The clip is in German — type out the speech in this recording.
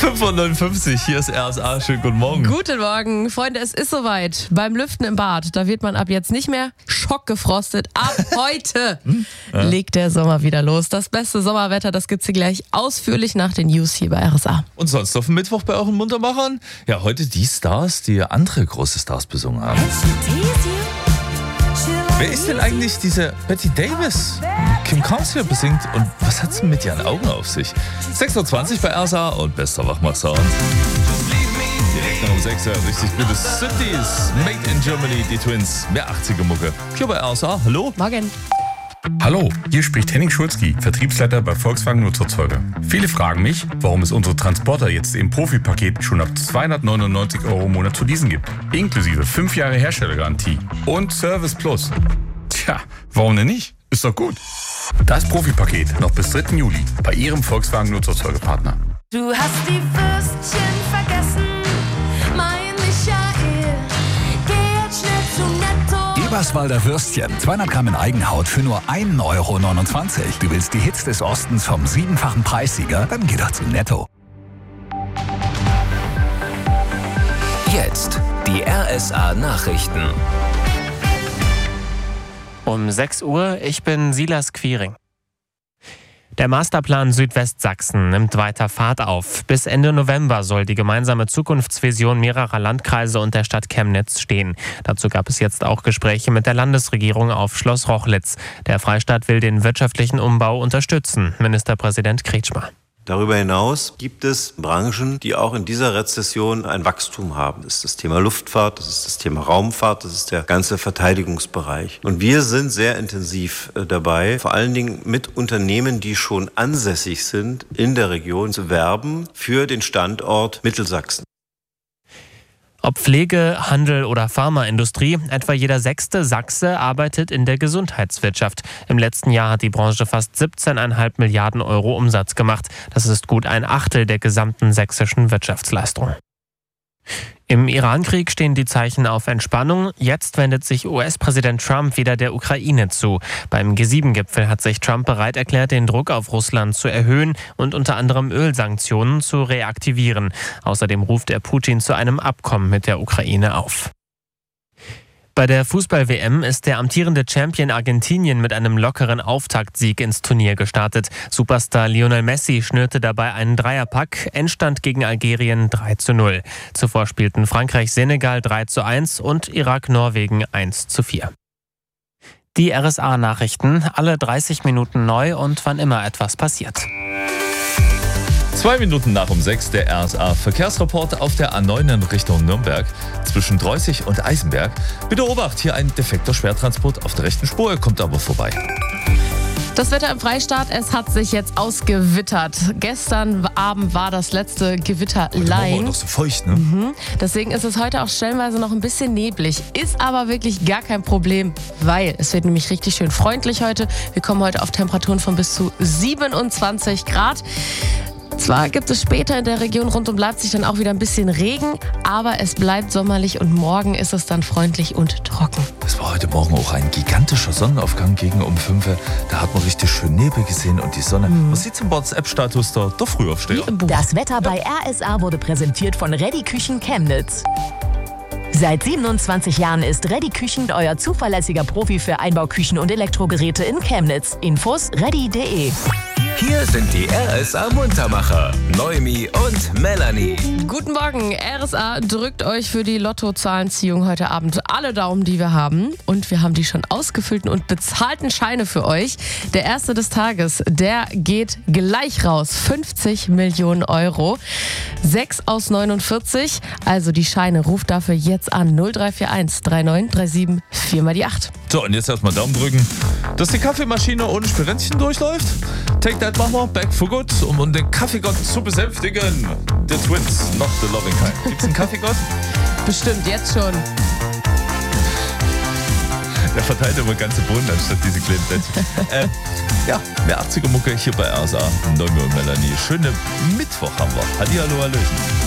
5:59 Uhr, hier ist RSA. Schönen guten Morgen. Guten Morgen. Freunde, es ist soweit. Beim Lüften im Bad, da wird man ab jetzt nicht mehr schockgefrostet. Ab heute legt der Sommer wieder los. Das beste Sommerwetter, das gibt's hier gleich ausführlich nach den News hier bei RSA. Und sonst auf dem Mittwoch bei euren Muntermachern? Ja, heute die Stars, die andere große Stars besungen haben. Wer ist denn eigentlich diese Betty Davis? Kim Carnes besingt und was hat's denn mit ihren Augen auf sich? 6:20 Uhr bei RSA und bester Wachmachsound. Direkt um 6 Uhr, richtig gute Cities. Made in Germany, die Twins. Mehr 80er-Mucke. Hier bei RSA, hallo? Morgen. Hallo, hier spricht Henning Schulzki, Vertriebsleiter bei Volkswagen Nutzerzeuger. Viele fragen mich, warum es unsere Transporter jetzt im Profipaket schon ab 299 € im Monat zu leasen gibt. Inklusive 5 Jahre Herstellergarantie und Service Plus. Tja, warum denn nicht? Ist doch gut. Das Profipaket noch bis 3. Juli bei Ihrem Volkswagen Nutzerzeugerpartner. Du hast die Würstchen vergessen, mein Michael. Geh jetzt schnell zu Netto. Eberswalder Würstchen, 200 Gramm in Eigenhaut für nur 1,29 €. Du willst die Hits des Ostens vom 7-fachen Preissieger? Dann geh doch zu Netto. Jetzt die RSA Nachrichten. Um 6 Uhr, ich bin Silas Quiring. Der Masterplan Südwestsachsen nimmt weiter Fahrt auf. Bis Ende November soll die gemeinsame Zukunftsvision mehrerer Landkreise und der Stadt Chemnitz stehen. Dazu gab es jetzt auch Gespräche mit der Landesregierung auf Schloss Rochlitz. Der Freistaat will den wirtschaftlichen Umbau unterstützen. Ministerpräsident Kretschmer. Darüber hinaus gibt es Branchen, die auch in dieser Rezession ein Wachstum haben. Das ist das Thema Luftfahrt, das ist das Thema Raumfahrt, das ist der ganze Verteidigungsbereich. Und wir sind sehr intensiv dabei, vor allen Dingen mit Unternehmen, die schon ansässig sind, in der Region zu werben für den Standort Mittelsachsen. Ob Pflege, Handel oder Pharmaindustrie, etwa jeder 6. Sachse arbeitet in der Gesundheitswirtschaft. Im letzten Jahr hat die Branche fast 17,5 Milliarden € Umsatz gemacht. Das ist gut 1/8 der gesamten sächsischen Wirtschaftsleistung. Im Irankrieg stehen die Zeichen auf Entspannung. Jetzt wendet sich US-Präsident Trump wieder der Ukraine zu. Beim G7-Gipfel hat sich Trump bereit erklärt, den Druck auf Russland zu erhöhen und unter anderem Ölsanktionen zu reaktivieren. Außerdem ruft er Putin zu einem Abkommen mit der Ukraine auf. Bei der Fußball-WM ist der amtierende Champion Argentinien mit einem lockeren Auftaktsieg ins Turnier gestartet. Superstar Lionel Messi schnürte dabei einen Dreierpack, Endstand gegen Algerien 3:0. Zuvor spielten Frankreich-Senegal 3:1 und Irak-Norwegen 1:4. Die RSA-Nachrichten, alle 30 Minuten neu und wann immer etwas passiert. 2 Minuten nach um 6 der RSA-Verkehrsreport auf der A9 in Richtung Nürnberg zwischen Dreußig und Eisenberg. Bitte Obacht, hier ein defekter Schwertransport auf der rechten Spur, er kommt aber vorbei. Das Wetter im Freistaat, es hat sich jetzt ausgewittert. Gestern Abend war das letzte Gewitterlein. War doch so feucht, ne? Deswegen ist es heute auch stellenweise noch ein bisschen neblig. Ist aber wirklich gar kein Problem, weil es wird nämlich richtig schön freundlich heute. Wir kommen heute auf Temperaturen von bis zu 27 Grad. Zwar gibt es später in der Region rund um Leipzig dann auch wieder ein bisschen Regen, aber es bleibt sommerlich und morgen ist es dann freundlich und trocken. Es war heute Morgen auch ein gigantischer Sonnenaufgang gegen um 5 Uhr. Da hat man richtig schön Nebel gesehen und die Sonne. Was sieht's im WhatsApp-Status da? Doch Frühaufsteher. Das Wetter bei RSA wurde präsentiert von Ready Küchen Chemnitz. Seit 27 Jahren ist Ready Küchen euer zuverlässiger Profi für Einbauküchen und Elektrogeräte in Chemnitz. Infos ready.de. Hier sind die RSA Muntermacher, Noemi und Melanie. Guten Morgen, RSA drückt euch für die Lottozahlenziehung heute Abend alle Daumen, die wir haben. Und wir haben die schon ausgefüllten und bezahlten Scheine für euch. Der erste des Tages, der geht gleich raus. 50 Millionen €. 6 aus 49. Also die Scheine, ruft dafür jetzt an. 0341 3937 4 mal die 8. So, und jetzt erstmal Daumen drücken, dass die Kaffeemaschine ohne Spirenzchen durchläuft. Take That machen wir, back for good, um den Kaffeegott zu besänftigen. The Twins, not the loving kind. Gibt's einen Kaffeegott? Bestimmt, jetzt schon. Der verteilt immer ganze Bohnen anstatt diese kleinen Plättchen. Ja, mehr 80er-Mucke hier bei RSA. Noemi und Melanie. Schöne Mittwoch haben wir. Hallihallo, hallöchen.